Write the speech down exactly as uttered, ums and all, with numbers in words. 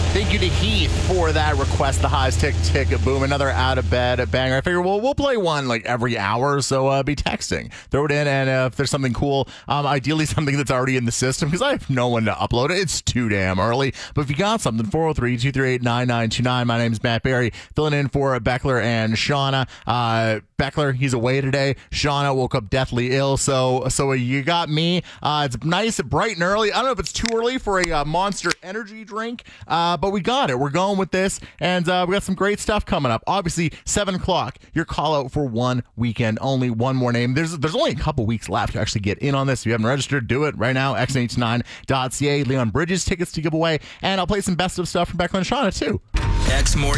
Thank you to Heath for that request. The highs tick, tick, boom. Another out of bed banger. I figure well, we'll play one like every hour, so uh, be texting. Throw it in, and uh, if there's something cool, um, ideally something that's already in the system, because I have no one to upload it. It's too damn early. But if you got something, four oh three, two three eight, nine nine two nine. My name's Matt Berry, filling in for Beckler and Shauna. Uh, Beckler, he's away today. Shauna woke up deathly ill, so so you got me. Uh, it's nice, bright and early. I don't know if it's too early for a uh, Monster Energy drink, uh, but we got it. We're going with this, and uh, we got some great stuff coming up. Obviously, seven o'clock, your call out for one weekend only. One more name. There's there's only a couple weeks left to actually get in on this. If you haven't registered, do it right now. x h nine dot c a. Leon Bridges tickets to give away, and I'll play some best of stuff from Beckler and Shauna, too. X Morning.